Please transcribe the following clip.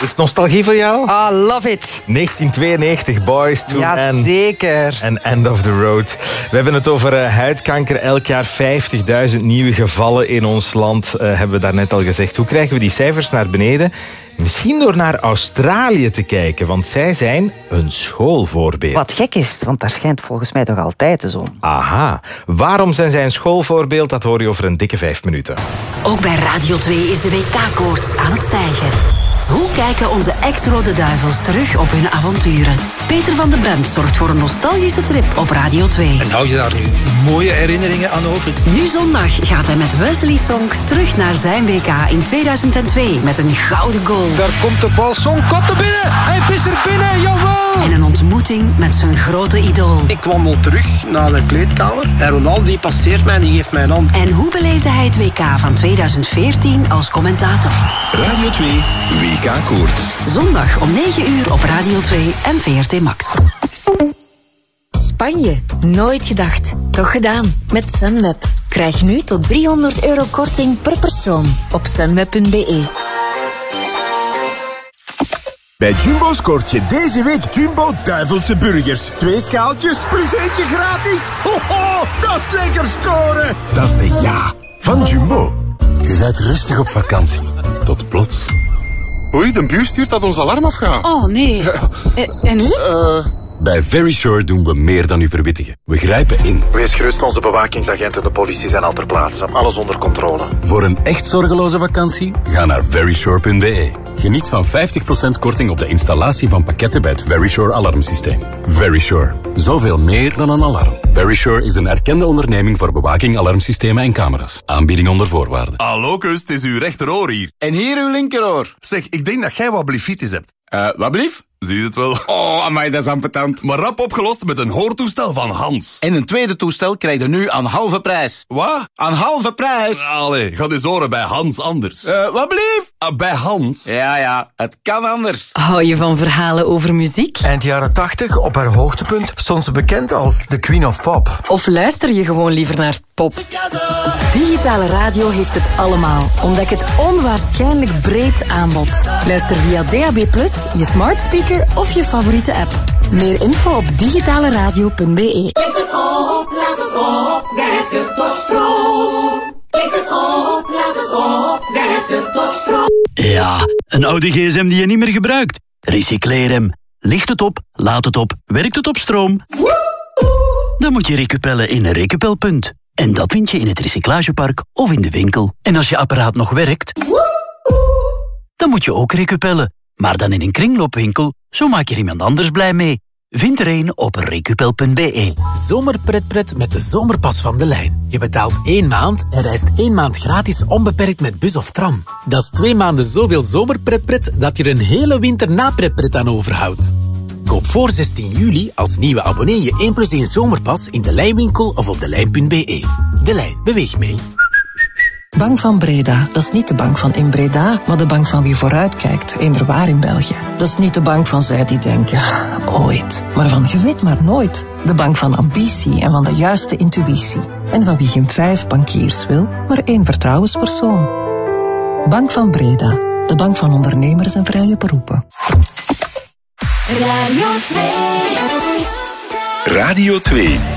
Is het nostalgie voor jou? Love it. 1992, Boys to Ja, Men. zeker. En End of the Road. We hebben het over huidkanker. Elk jaar 50.000 nieuwe gevallen in ons land. Hebben we daarnet al gezegd. Hoe krijgen we die cijfers naar beneden? Misschien door naar Australië te kijken, want zij zijn een schoolvoorbeeld. Wat gek is, want daar schijnt volgens mij toch altijd de zon. Aha. Waarom zijn zij een schoolvoorbeeld? Dat hoor je over een dikke 5 minuten. Ook bij Radio 2 is de WK-koorts aan het stijgen. Hoe kijken onze ex-Rode Duivels terug op hun avonturen? Peter van den Bremt zorgt voor een nostalgische trip op Radio 2. En hou je daar nu mooie herinneringen aan over? Nu zondag gaat hij met Wesley Sonk terug naar zijn WK in 2002 met een gouden goal. Daar komt de bal, Sonk komt er binnen! Hij is er binnen, jawel! En een ontmoeting met zijn grote idool. Ik wandel terug naar de kleedkamer en Ronaldo die passeert mij en die geeft mij een hand. En hoe beleefde hij het WK van 2014 als commentator? Radio 2, WK-koorts. Zondag om 9 uur op Radio 2 en VRT Max. Spanje. Nooit gedacht. Toch gedaan. Met Sunweb. Krijg nu tot €300 korting per persoon op sunweb.be. Bij Jumbo scoort je deze week Jumbo Duivelse Burgers. 2 schaaltjes plus eentje gratis. Hoho, dat is lekker scoren. Dat is de ja van Jumbo. Je bent rustig op vakantie. Tot plots. Oei, de buur stuurt dat ons alarm afgaat. Oh, nee. En u? Bij Verisure doen we meer dan u verwittigen. We grijpen in. Wees gerust, onze bewakingsagenten en de politie zijn al ter plaatse. Alles onder controle. Voor een echt zorgeloze vakantie, ga naar verisure.be. Geniet van 50% korting op de installatie van pakketten bij het Verisure alarmsysteem. Verisure. Zoveel meer dan een alarm. Verisure is een erkende onderneming voor bewaking, alarmsystemen en camera's. Aanbieding onder voorwaarden. Hallo, kus, het is uw rechteroor hier. En hier uw linkeroor. Zeg, ik denk dat jij wat blifitis hebt. Wat blief? Zie je het wel? Oh, amai, dat is ambetant. Maar rap opgelost met een hoortoestel van Hans. En een tweede toestel krijg je nu aan halve prijs. Wat? Aan halve prijs? Allee, ga eens horen bij Hans anders. Wat blief? Bij Hans? Ja, het kan anders. Hou je van verhalen over muziek? Eind jaren 80, op haar hoogtepunt, stond ze bekend als de Queen of Pop. Of luister je gewoon liever naar pop? Digitale radio heeft het allemaal. Ontdek het onwaarschijnlijk breed aanbod. Luister via DAB+, je smart speaker of je favoriete app. Meer info op digitaleradio.be. Licht het op, laat het op, werkt het op stroom. Licht het op, laat het op, werkt het op stroom. Ja, een oude gsm die je niet meer gebruikt. Recycleer hem. Licht het op, laat het op, werkt het op stroom. Dan moet je recupellen in een Recupel-punt. En dat vind je in het recyclagepark of in de winkel. En als je apparaat nog werkt, dan moet je ook recupellen. Maar dan in een kringloopwinkel, zo maak je iemand anders blij mee. Vind er een op recupel.be. Zomerpretpret met de zomerpas van De Lijn. Je betaalt 1 maand en reist 1 maand gratis onbeperkt met bus of tram. Dat is 2 maanden zoveel zomerpretpret dat je er een hele winter na pretpret aan overhoudt. Koop voor 16 juli als nieuwe abonnee je 1+1 zomerpas in De Lijnwinkel of op delijn.be. De Lijn, beweeg mee. Bank van Breda, dat is niet de bank van in Breda, maar de bank van wie vooruitkijkt, eender waar in België. Dat is niet de bank van zij die denken, ooit, maar van je weet maar nooit. De bank van ambitie en van de juiste intuïtie. En van wie geen 5 bankiers wil, maar 1 vertrouwenspersoon. Bank van Breda, de bank van ondernemers en vrije beroepen. Radio 2. Radio 2.